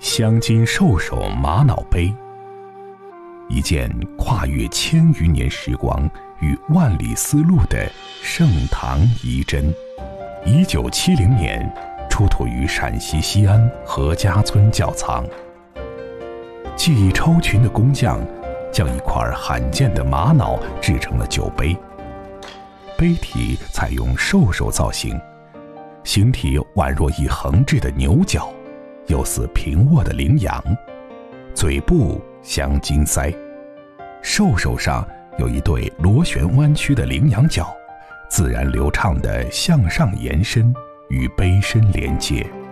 镶金兽首玛瑙杯，一件跨越千余年时光与万里丝路的盛唐遗珍。1970年出土于陕西西安何家村窖藏。技艺超群的工匠将一块罕见的玛瑙制成了酒杯，杯体采用兽首造型，形体宛若一横置的牛角，又似平卧的羚羊，嘴部镶金鳃，兽首上有一对螺旋弯曲的羚羊角，自然流畅地向上延伸，与杯身连接。